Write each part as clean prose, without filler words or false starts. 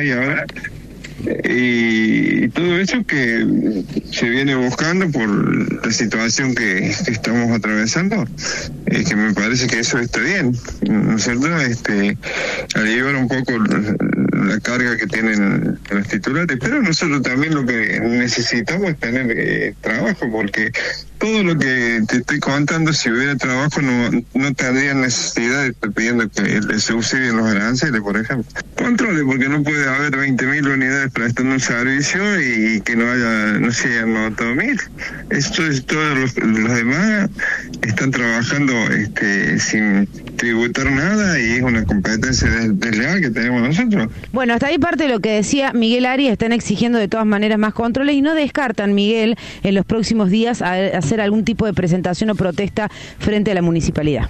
hay ahora. Y todo eso que se viene buscando por la situación que estamos atravesando, que me parece que eso está bien, ¿no es cierto? Aliviar un poco la carga que tienen los titulares, pero nosotros también lo que necesitamos es tener trabajo, porque todo lo que te estoy contando, si hubiera trabajo no tendría necesidad de estar pidiendo que le subsidien los aranceles, por ejemplo. Controle, porque no puede haber 20.000 unidades prestando un servicio y que no haya, no se hayan notado 1.000. Esto es, todos los demás están trabajando sin tributar nada, y es una competencia desleal que tenemos nosotros. Bueno, hasta ahí parte de lo que decía Miguel Arias. Están exigiendo de todas maneras más controles y no descartan, Miguel, en los próximos días hacer algún tipo de presentación o protesta frente a la municipalidad.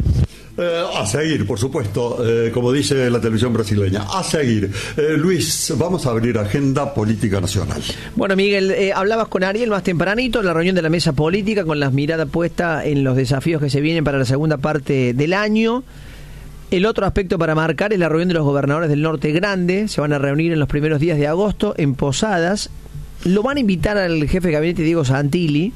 A seguir, por supuesto, como dice la televisión brasileña, a seguir. Luis, vamos a abrir agenda política nacional. Bueno, Miguel, hablabas con Ariel más tempranito en la reunión de la mesa política, con las miradas puestas en los desafíos que se vienen para la segunda parte del año. El otro aspecto para marcar es la reunión de los gobernadores del Norte Grande. Se van a reunir en los primeros días de agosto en Posadas. Lo van a invitar al jefe de gabinete Diego Santilli,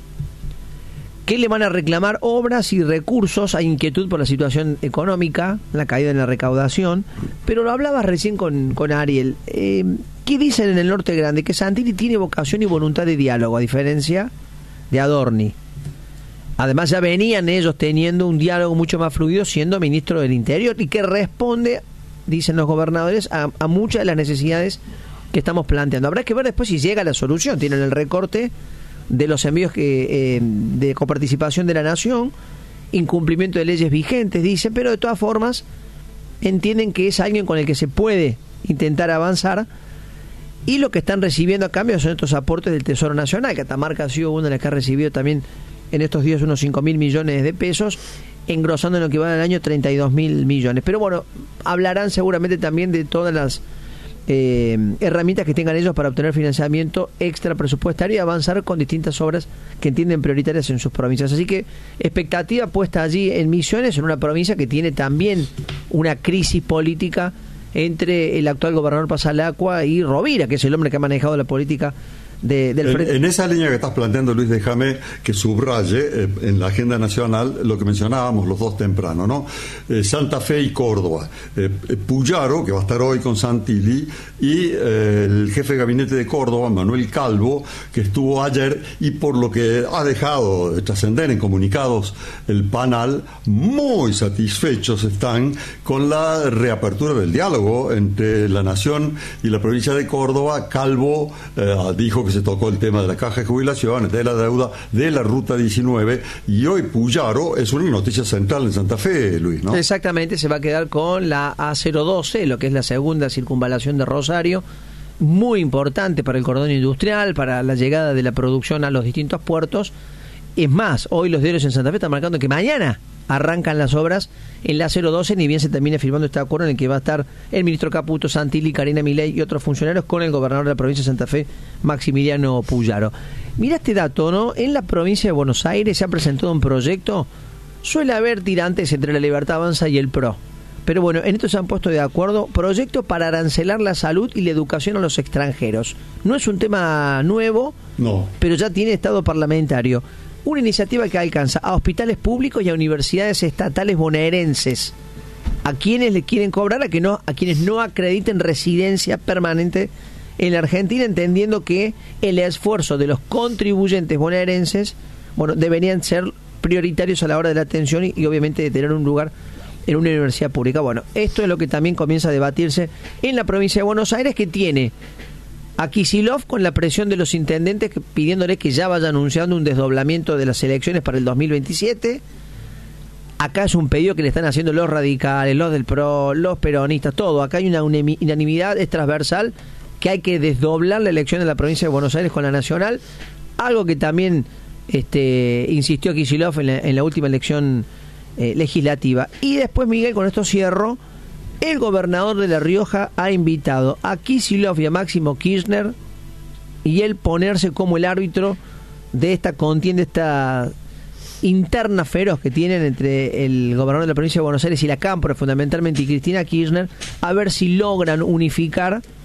que le van a reclamar obras y recursos. Hay inquietud por la situación económica, la caída en la recaudación, pero lo hablabas recién con Ariel. ¿Qué dicen en el Norte Grande? Que Santilli tiene vocación y voluntad de diálogo, a diferencia de Adorni. Además, ya venían ellos teniendo un diálogo mucho más fluido siendo ministro del Interior, y que responde, dicen los gobernadores, a muchas de las necesidades que estamos planteando. Habrá que ver después si llega la solución. Tienen el recorte de los envíos de coparticipación de la Nación, incumplimiento de leyes vigentes, dice, pero de todas formas entienden que es alguien con el que se puede intentar avanzar, y lo que están recibiendo a cambio son estos aportes del Tesoro Nacional. Catamarca ha sido una de las que ha recibido también en estos días unos 5.000 millones de pesos, engrosando en lo que va del año 32.000 millones. Pero bueno, hablarán seguramente también de todas las herramientas que tengan ellos para obtener financiamiento extra presupuestario y avanzar con distintas obras que entienden prioritarias en sus provincias. Así que expectativa puesta allí en Misiones, en una provincia que tiene también una crisis política entre el actual gobernador Pasalacqua y Rovira, que es el hombre que ha manejado la política del frente. En esa línea que estás planteando, Luis, déjame que subraye en la agenda nacional lo que mencionábamos los dos temprano, ¿no? Santa Fe y Córdoba. Puyaro, que va a estar hoy con Santilli, y el jefe de gabinete de Córdoba, Manuel Calvo, que estuvo ayer, y por lo que ha dejado de trascender en comunicados el PANAL, muy satisfechos están con la reapertura del diálogo entre la Nación y la provincia de Córdoba. Calvo dijo que se tocó el tema de la caja de jubilaciones, de la deuda, de la Ruta 19, y hoy Puyaro es una noticia central en Santa Fe, Luis, ¿no? Exactamente, se va a quedar con la A012, lo que es la segunda circunvalación de Rosario, muy importante para el cordón industrial, para la llegada de la producción a los distintos puertos. Es más, hoy los diarios en Santa Fe están marcando que mañana arrancan las obras en la 012, ni bien se termine firmando este acuerdo en el que va a estar el ministro Caputo, Santilli, Karina Milei y otros funcionarios con el gobernador de la provincia de Santa Fe, Maximiliano Puyaro. Mira este dato, ¿no? En la provincia de Buenos Aires se ha presentado un proyecto. Suele haber tirantes entre la Libertad Avanza y el PRO, pero bueno, en esto se han puesto de acuerdo. Proyecto para arancelar la salud y la educación a los extranjeros. No es un tema nuevo, no, pero ya tiene estado parlamentario. Una iniciativa que alcanza a hospitales públicos y a universidades estatales bonaerenses, a quienes le quieren cobrar, a quienes no acrediten residencia permanente en la Argentina, entendiendo que el esfuerzo de los contribuyentes bonaerenses, bueno, deberían ser prioritarios a la hora de la atención y obviamente de tener un lugar en una universidad pública. Bueno, esto es lo que también comienza a debatirse en la provincia de Buenos Aires, que tiene a Kicillof con la presión de los intendentes pidiéndole que ya vaya anunciando un desdoblamiento de las elecciones para el 2027. Acá es un pedido que le están haciendo los radicales, los del PRO, los peronistas, todo. Acá hay una unanimidad, es transversal, que hay que desdoblar la elección de la provincia de Buenos Aires con la nacional, algo que también insistió Kicillof en la última elección legislativa. Y después, Miguel, con esto cierro. El gobernador de La Rioja ha invitado a Kicillof y a Máximo Kirchner, y él ponerse como el árbitro de esta contienda, esta interna feroz que tienen entre el gobernador de la provincia de Buenos Aires y la Cámpora, fundamentalmente, y Cristina Kirchner, a ver si logran unificar